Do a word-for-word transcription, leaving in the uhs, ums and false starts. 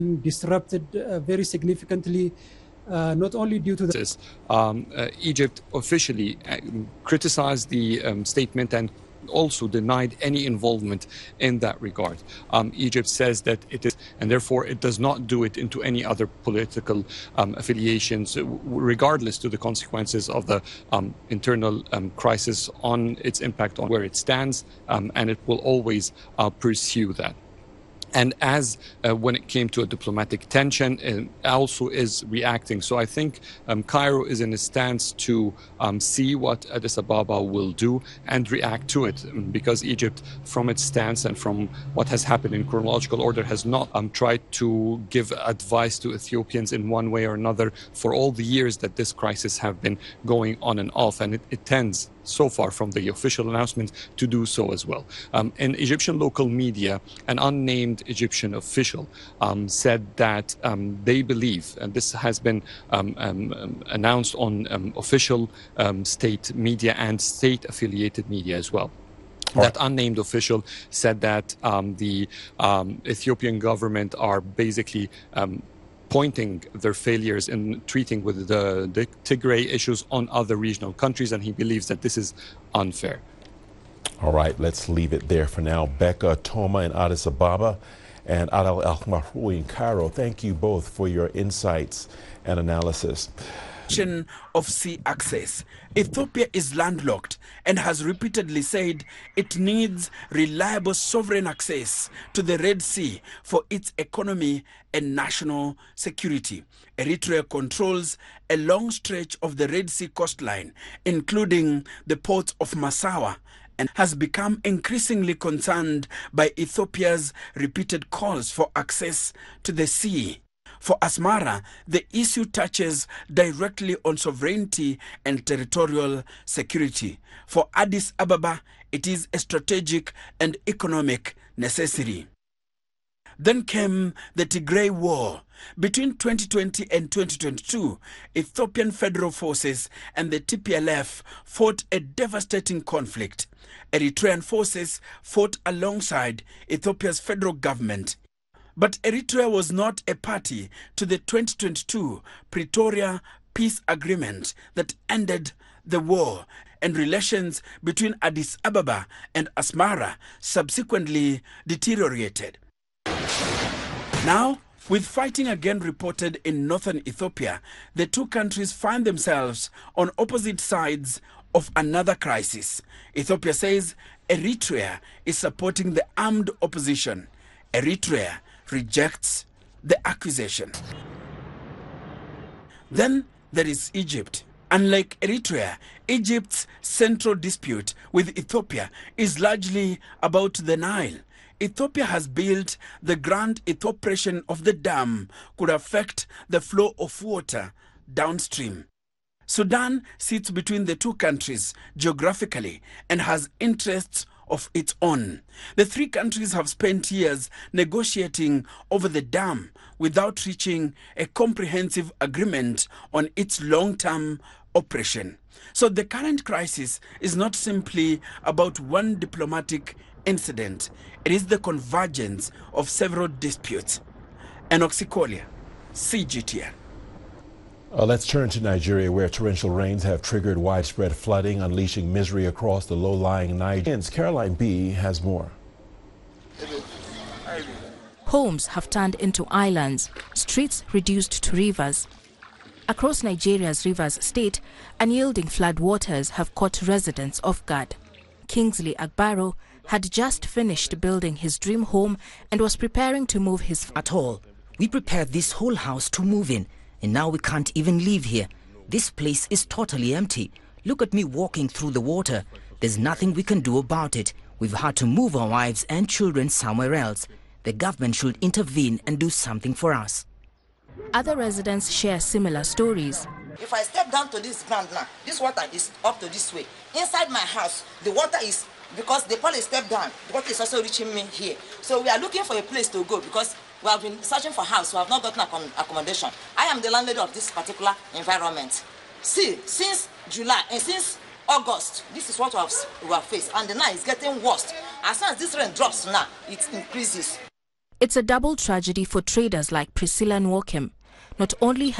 disrupted uh, very significantly, uh, not only due to the... Um, uh, Egypt officially uh, criticized the um, statement and also denied any involvement in that regard. Um, Egypt says that it is, and therefore it does not do it into any other political um, affiliations, regardless to the consequences of the um, internal um, crisis on its impact on where it stands, um, and it will always uh, pursue that. And as uh, when it came to a diplomatic tension, it also is reacting. So I think um, Cairo is in a stance to um, see what Addis Ababa will do and react to it, because Egypt, from its stance and from what has happened in chronological order, has not um, tried to give advice to Ethiopians in one way or another for all the years that this crisis have been going on and off. And it, it tends, so far from the official announcement, to do so as well. Um, in Egyptian local media, an unnamed Egyptian official um, said that um, they believe, and this has been um, um, announced on um, official um, state media and state-affiliated media as well. That unnamed official said that um, the um, Ethiopian government are basically um, pointing their failures in treating with the, the Tigray issues on other regional countries, and he believes that this is unfair. All right, let's leave it there for now. Becca Toma in Addis Ababa and Adel El Mahroui in Cairo, thank you both for your insights and analysis. Of sea access. Ethiopia is landlocked and has repeatedly said it needs reliable sovereign access to the Red Sea for its economy and national security. Eritrea controls a long stretch of the Red Sea coastline, including the ports of Massawa, and has become increasingly concerned by Ethiopia's repeated calls for access to the sea. For Asmara, the issue touches directly on sovereignty and territorial security. For Addis Ababa, it is a strategic and economic necessity. Then came the Tigray War. Between twenty twenty and twenty twenty-two, Ethiopian Federal Forces and the T P L F fought a devastating conflict. Eritrean forces fought alongside Ethiopia's federal government. But Eritrea was not a party to the twenty twenty-two Pretoria Peace Agreement that ended the war, and relations between Addis Ababa and Asmara subsequently deteriorated. Now, with fighting again reported in northern Ethiopia, the two countries find themselves on opposite sides of another crisis. Ethiopia says Eritrea is supporting the armed opposition. Eritrea rejects the accusation. Then there is Egypt. Unlike Eritrea, Egypt's central dispute with Ethiopia is largely about the Nile. Ethiopia has built the grand Ethiopian of the dam could affect the flow of water downstream. Sudan sits between the two countries geographically and has interests of its own. The three countries have spent years negotiating over the dam without reaching a comprehensive agreement on its long-term operation. So the current crisis is not simply about one diplomatic incident. It is the convergence of several disputes. Enoch Sikolia, C G T N. Uh, let's turn to Nigeria, where torrential rains have triggered widespread flooding, unleashing misery across the low-lying Niger. Caroline B. has more. Homes have turned into islands, streets reduced to rivers. Across Nigeria's rivers state, unyielding floodwaters have caught residents off guard. Kingsley Agbaro had just finished building his dream home and was preparing to move his... At all. We prepared this whole house to move in. And now we can't even live here. This place is totally empty. Look at me walking through the water. There's nothing we can do about it. We've had to move our wives and children somewhere else. The government should intervene and do something for us. Other residents share similar stories. If I step down to this ground now, this water is up to this way. Inside my house, the water is, because the pole is stepped down, the water is also reaching me here. So we are looking for a place to go because we have been searching for a house. We have not gotten accommodation. I am the landlady of this particular environment. See, since July and since August, this is what we have, we have faced. And the night is getting worse. As soon as this rain drops now, it increases. It's a double tragedy for traders like Priscilla Nwokem. Not only